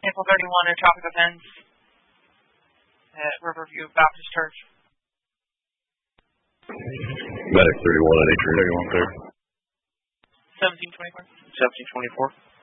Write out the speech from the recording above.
Nickel 31 in traffic offense at Riverview Baptist Church. Medic 31 at Atrium. 1724. 1724.